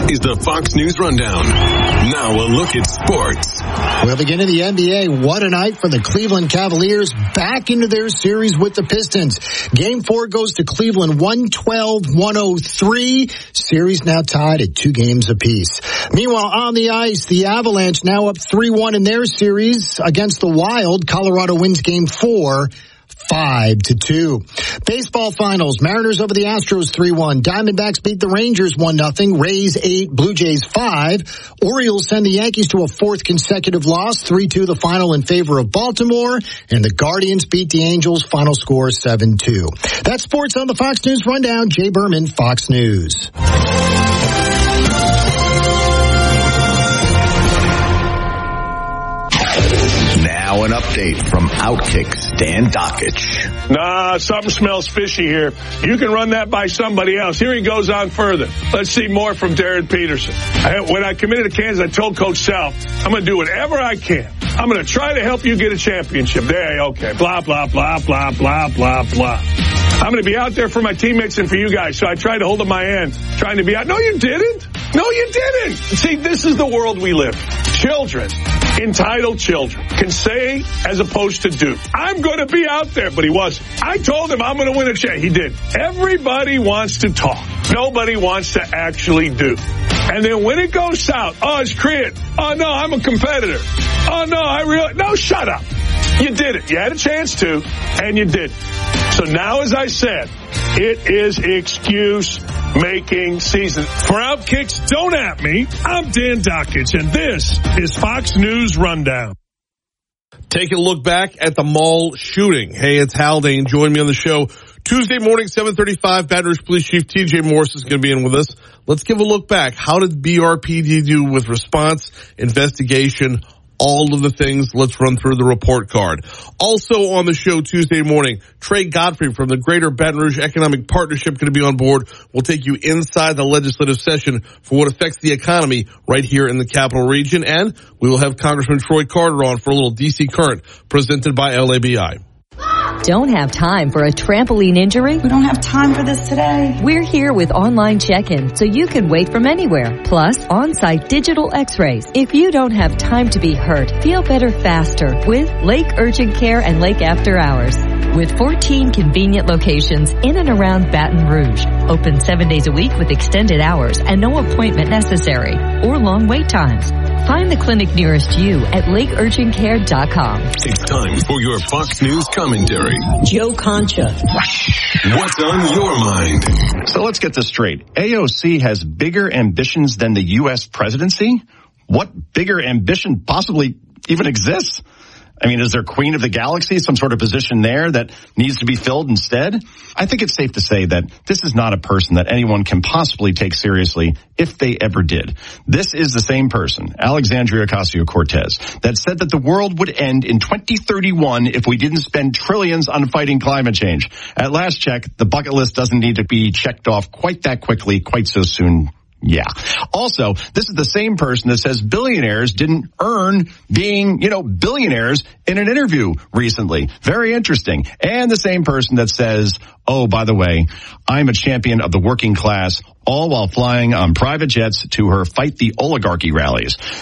is the Fox News Rundown. Now a look at sports. We'll begin in the NBA. What a night for the Cleveland Cavaliers, back into their series with the Pistons. Game 4 goes to Cleveland 112-103. Series now tied at 2 games apiece. Meanwhile, on the ice, the Avalanche now up 3-1 in their series against the Wild. Colorado wins Game 4. 5-2. Baseball finals. Mariners over the Astros 3-1. Diamondbacks beat the Rangers 1-0. Rays 8, Blue Jays 5. Orioles send the Yankees to a 4th consecutive loss. 3-2 the final in favor of Baltimore. And the Guardians beat the Angels. Final score 7-2. That's sports on the Fox News Rundown. Jay Berman, Fox News. Now an update from Outkick's Dan Dakich. Nah, something smells fishy here. You can run that by somebody else. Here he goes on further. Let's see more from Darren Peterson. When I committed to Kansas, I told Coach Sal, I'm going to do whatever I can. I'm going to try to help you get a championship. There, okay. Blah, blah, blah, blah, blah, blah, blah. I'm going to be out there for my teammates and for you guys. So I tried to hold up my hand, trying to be out. No, you didn't. No, you didn't. See, this is the world we live. Children, entitled children, can say as opposed to do. I'm going to be out there, but he wasn't. I told him I'm going to win a championship. He did. Everybody wants to talk. Nobody wants to actually do. And then when it goes south, oh, it's created. Oh, no, I'm a competitor. Oh, no, no, shut up. You did it. You had a chance to, and you did. So now, as I said, it is excuse-making season. For Outkicks, don't at me. I'm Dan Dakich, and this is Fox News Rundown. Taking a look back at the mall shooting. Hey, it's Haldane. Join me on the show Tuesday morning, 7:35. Baton Rouge Police Chief T.J. Morris is going to be in with us. Let's give a look back. How did BRPD do with response, investigation, all of the things? Let's run through the report card. Also on the show Tuesday morning, Trey Godfrey from the Greater Baton Rouge Economic Partnership going to be on board. We'll take you inside the legislative session for what affects the economy right here in the Capital Region. And we will have Congressman Troy Carter on for a little DC Current presented by LABI. Don't have time for a trampoline injury? We don't have time for this today. We're here with online check-in so you can wait from anywhere. Plus, on-site digital x-rays. If you don't have time to be hurt, feel better faster with Lake Urgent Care and Lake After Hours. With 14 convenient locations in and around Baton Rouge. Open 7 days a week with extended hours and no appointment necessary or long wait times. Find the clinic nearest you at lakeurgentcare.com. It's time for your Fox News commentary. Joe Concha. What's on your mind? So let's get this straight. AOC has bigger ambitions than the U.S. presidency? What bigger ambition possibly even exists? I mean, is there Queen of the Galaxy, some sort of position there that needs to be filled instead? I think it's safe to say that this is not a person that anyone can possibly take seriously if they ever did. This is the same person, Alexandria Ocasio-Cortez, that said that the world would end in 2031 if we didn't spend trillions on fighting climate change. At last check, the bucket list doesn't need to be checked off quite that quickly, quite so soon. Yeah. Also, this is the same person that says billionaires didn't earn being, billionaires in an interview recently. Very interesting. And the same person that says, oh, by the way, I'm a champion of the working class, all while flying on private jets to her Fight the Oligarchy rallies.